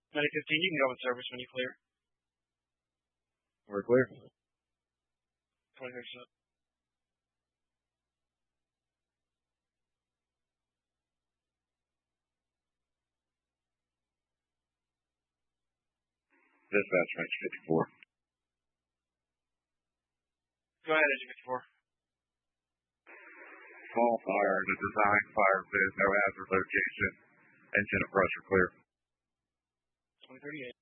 Medic 15, you can go in service when you clear. We're clear. 2037. Dispatch, Engine 54. Go ahead, Engine 54. Small fire in the design fire pit, no hazard location. Engine and pressure clear. 2038.